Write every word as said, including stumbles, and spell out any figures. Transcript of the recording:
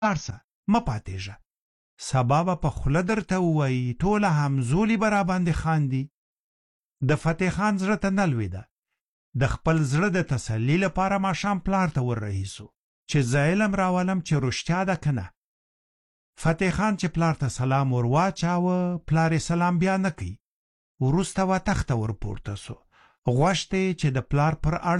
ارسه ما پاتېږه. سبا به په خوله درته ووایي ټوله همزولي به راباندې خاندي. د فتح خان زړه ته نه لوېده. د خپل زړه د تسلي لپاره ماښام پلار ته ور رهیسو چې زه علم راولم چې رښتیا ده که نه. فتح خان چې پلار ته سلام ور واچاوه، پلار یې سلام بیا نه کوي. وروسته وتښته ور پورته سو. غوښتې چې د پلار پر اړه